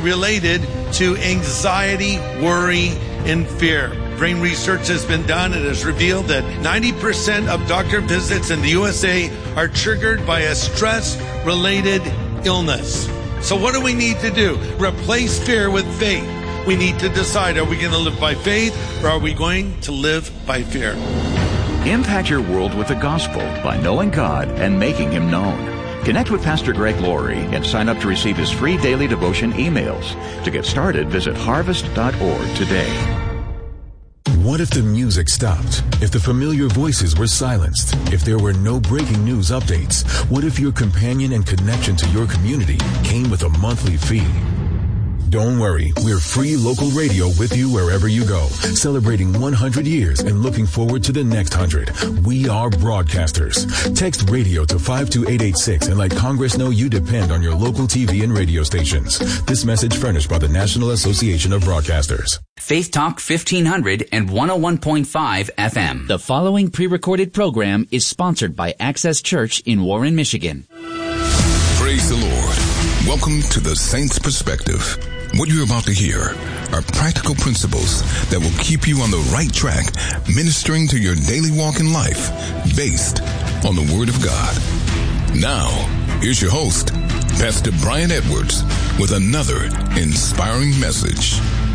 related to anxiety, worry, and fear. Brain research has been done and has revealed that 90% of doctor visits in the USA are triggered by a stress-related illness. So what do we need to do? Replace fear with faith. We need to decide, are we going to live by faith or are we going to live by fear? Impact your world with the gospel by knowing God and making Him known. Connect with Pastor Greg Laurie and sign up to receive his free daily devotion emails. To get started, visit harvest.org today. What if the music stopped? If the familiar voices were silenced? If there were no breaking news updates? What if your companion and connection to your community came with a monthly fee? Don't worry, we're free local radio with you wherever you go, celebrating 100 years and looking forward to the next 100. We are broadcasters. Text radio to 52886 and let Congress know you depend on your local TV and radio stations. This message furnished by the National Association of Broadcasters. Faith Talk 1500 and 101.5 FM. The following pre-recorded program is sponsored by Access Church in Warren, Michigan. Praise the Lord. Welcome to the Saints Perspective. What you're about to hear are practical principles that will keep you on the right track, ministering to your daily walk in life, based on the Word of God. Now, here's your host, Pastor Brian Edwards, with another inspiring message.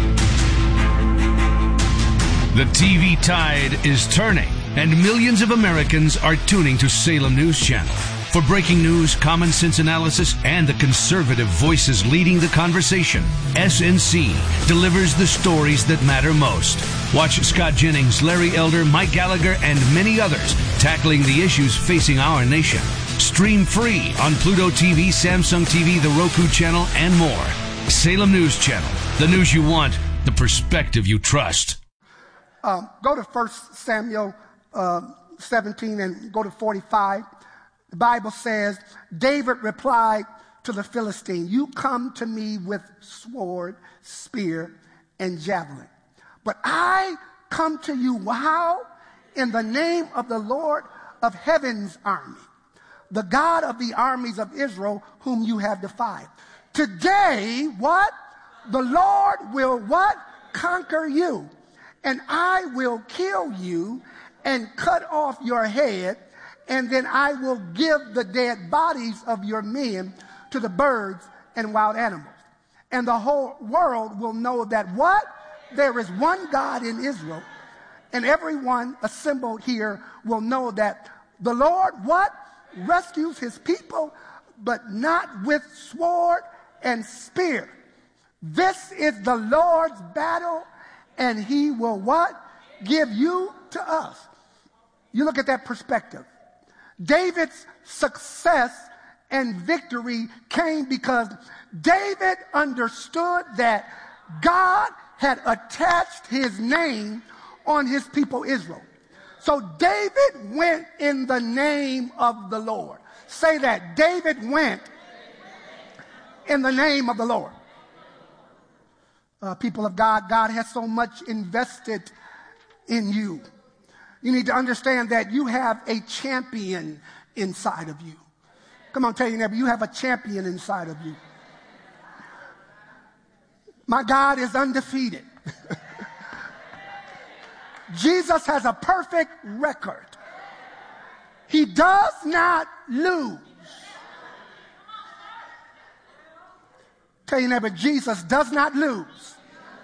The TV tide is turning, and millions of Americans are tuning to Salem News Channel. For breaking news, common sense analysis, and the conservative voices leading the conversation, SNC delivers the stories that matter most. Watch Scott Jennings, Larry Elder, Mike Gallagher, and many others tackling the issues facing our nation. Stream free on Pluto TV, Samsung TV, the Roku channel, and more. Salem News Channel. The news you want, the perspective you trust. Go to 1 Samuel 17 and go to 45. The Bible says, David replied to the Philistine, "You come to me with sword, spear, and javelin. But I come to you, how? In the name of the Lord of heaven's army, the God of the armies of Israel, whom you have defied. Today, what? The Lord will what? Conquer you. And I will kill you and cut off your head. And then I will give the dead bodies of your men to the birds and wild animals. And the whole world will know that what? There is one God in Israel. And everyone assembled here will know that the Lord, what? Rescues his people, but not with sword and spear. This is the Lord's battle, and he will what? Give you to us." You look at that perspective. David's success and victory came because David understood that God had attached his name on his people Israel. So David went in the name of the Lord. Say that. David went in the name of the Lord. People of God, God has so much invested in you. You need to understand that you have a champion inside of you. Come on, tell your neighbor, you have a champion inside of you. My God is undefeated. Jesus has a perfect record. He does not lose. Tell your neighbor, Jesus does not lose.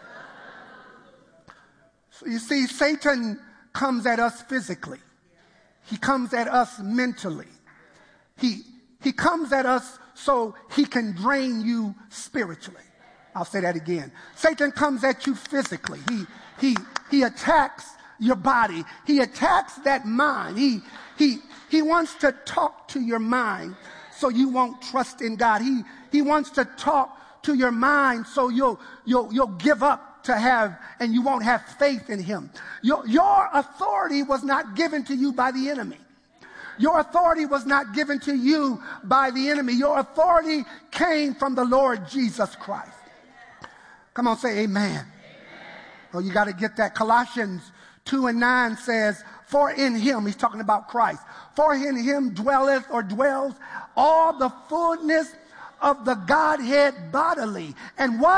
So you see, Satan comes at us physically. He comes at us mentally. He comes at us so he can drain you spiritually. I'll say that again. Satan comes at you physically. He attacks your body. He attacks that mind. He wants to talk to your mind so you won't trust in God. He wants to talk to your mind so you'll give up to have, and you won't have faith in him. Your authority was not given to you by the enemy. Your authority was not given to you by the enemy. Your authority came from the Lord Jesus Christ. Come on, say amen. Amen. Oh, you got to get that. Colossians 2:9 says, "For in him," he's talking about Christ, "for in him dwelleth or dwells all the fullness of the Godhead bodily." And what?